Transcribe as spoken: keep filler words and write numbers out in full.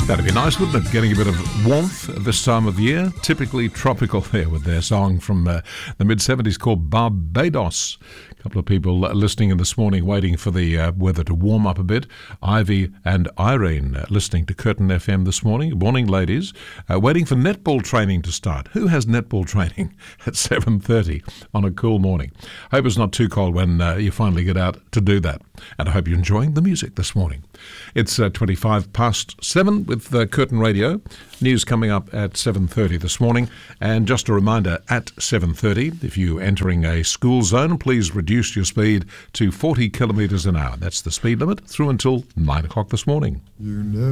That'd be nice, wouldn't it? Getting a bit of warmth at this time of the year. Typically tropical there with their song from uh, the mid seventies called Barbados. A couple of people listening in this morning waiting for the uh, weather to warm up a bit. Ivy and Irene uh, listening to Curtin F M this morning. Good morning, ladies. Uh, waiting for netball training to start. Who has netball training at seven thirty on a cool morning? Hope it's not too cold when uh, you finally get out to do that. And I hope you're enjoying the music this morning. It's uh, twenty-five past seven with uh, Curtin Radio. News coming up at seven thirty this morning. And just a reminder, at seven thirty, if you're entering a school zone, please reduce your speed to forty kilometres an hour. That's the speed limit through until nine o'clock this morning. You know.